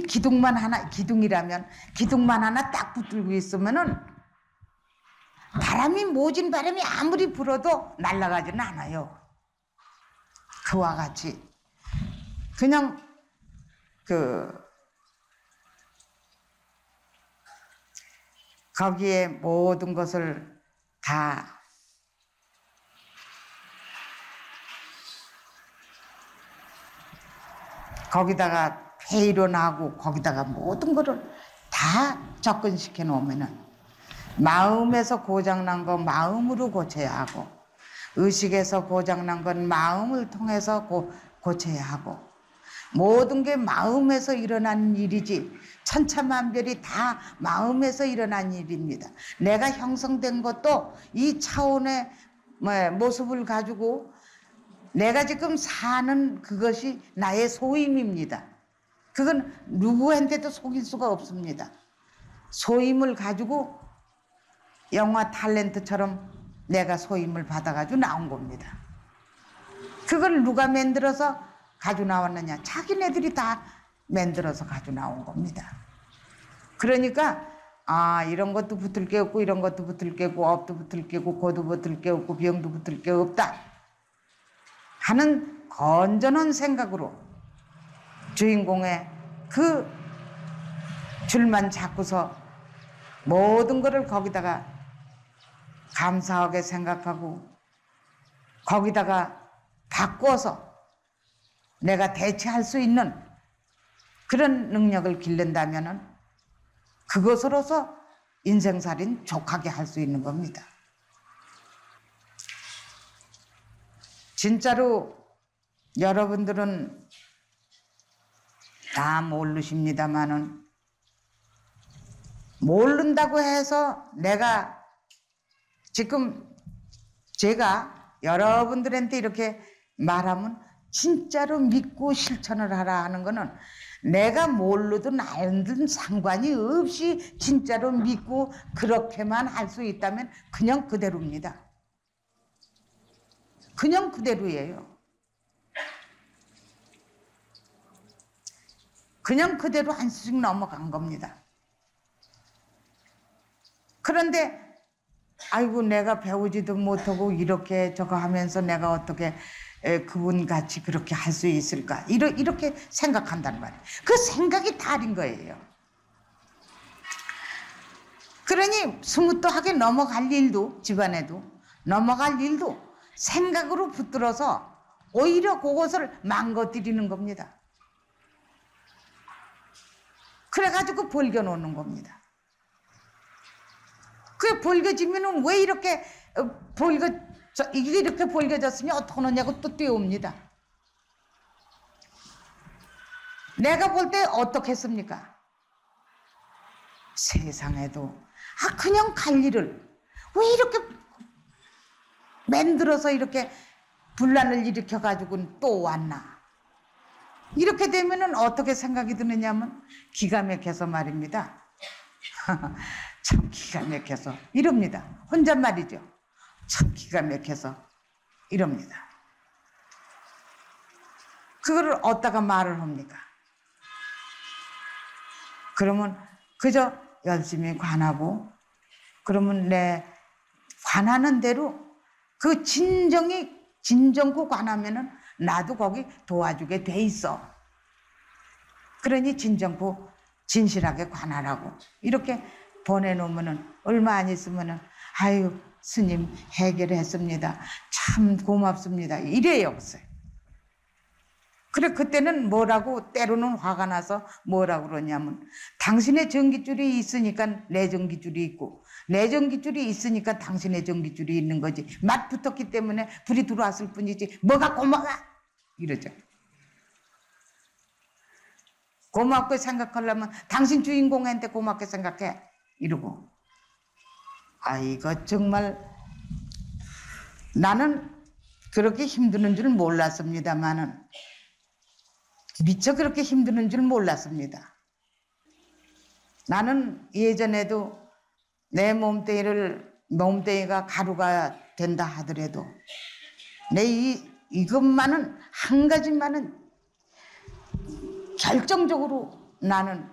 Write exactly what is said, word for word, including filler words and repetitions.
기둥만 하나, 기둥이라면 기둥만 하나 딱 붙들고 있으면은 바람이, 모진 바람이 아무리 불어도 날아가지는 않아요. 그와 같이 그냥 그 거기에 모든 것을 다 거기다가 회의론하고 거기다가 모든 거를 다 접근시켜 놓으면은 마음에서 고장난 거 마음으로 고쳐야 하고, 의식에서 고장난 건 마음을 통해서 고, 고쳐야 하고, 모든 게 마음에서 일어난 일이지 천차만별이 다 마음에서 일어난 일입니다. 내가 형성된 것도 이 차원의 뭐 모습을 가지고 내가 지금 사는 그것이 나의 소임입니다. 그건 누구한테도 속일 수가 없습니다. 소임을 가지고 영화 탤런트처럼 내가 소임을 받아가지고 나온 겁니다. 그걸 누가 만들어서 가지고 나왔느냐? 자기네들이 다 만들어서 가지고 나온 겁니다. 그러니까 아, 이런 것도 붙을 게 없고 이런 것도 붙을 게 없고 업도 붙을 게 없고 고도 붙을 게 없고 병도 붙을 게 없다 하는 건전한 생각으로 주인공의 그 줄만 잡고서 모든 것을 거기다가 감사하게 생각하고 거기다가 바꿔서 내가 대체할 수 있는 그런 능력을 기른다면은 그것으로서 인생살인 족하게 할 수 있는 겁니다. 진짜로 여러분들은 다 모르십니다마는 모른다고 해서 내가 지금 제가 여러분들한테 이렇게 말하면 진짜로 믿고 실천을 하라 하는 거는 내가 모르든 알든 상관이 없이 진짜로 믿고 그렇게만 할 수 있다면 그냥 그대로입니다. 그냥 그대로예요. 그냥 그대로 한 수씩 넘어간 겁니다. 그런데 아이고 내가 배우지도 못하고 이렇게 저거 하면서 내가 어떻게 에, 그분같이 그렇게 할 수 있을까 이러, 이렇게 생각한단 말이에요. 그 생각이 달인 거예요. 그러니 스무트하게 넘어갈 일도 집안에도 넘어갈 일도 생각으로 붙들어서 오히려 그것을 망가뜨리는 겁니다. 그래가지고 벌겨놓는 겁니다. 그게 벌겨지면은 왜 이렇게 벌겨 이게 이렇게 벌겨졌으면 어떡하느냐고 또 뛰어옵니다. 내가 볼 때 어떻겠습니까? 세상에도 아 그냥 갈 일을 왜 이렇게 만들어서 이렇게 분란을 일으켜가지고 또 왔나? 이렇게 되면은 어떻게 생각이 드느냐면 기가 막혀서 말입니다. 참 기가 막혀서 이럽니다. 혼잣말이죠. 참 기가 막혀서 이럽니다. 그거를 어디다가 말을 합니까? 그러면 그저 열심히 관하고 그러면 내 관하는 대로 그 진정이 진정고 관하면은 나도 거기 도와주게 돼 있어. 그러니 진정고 진실하게 관하라고 이렇게 보내놓으면은 얼마 안 있으면은 아유 스님 해결했습니다. 참 고맙습니다. 이래요. 없어요. 그래 그때는 뭐라고 때로는 화가 나서 뭐라고 그러냐면 당신의 전깃줄이 있으니까 내 전깃줄이 있고 내 전깃줄이 있으니까 당신의 전깃줄이 있는 거지. 맛 붙었기 때문에 불이 들어왔을 뿐이지 뭐가 고마워 이러죠. 고맙게 생각하려면 당신 주인공한테 고맙게 생각해 이러고. 아 이거 정말 나는 그렇게 힘드는 줄 몰랐습니다마는 미처 그렇게 힘드는 줄 몰랐습니다. 나는 예전에도 내 몸뚱이를 몸뚱이가 가루가 된다 하더라도 내 이 이것만은 한 가지만은 결정적으로 나는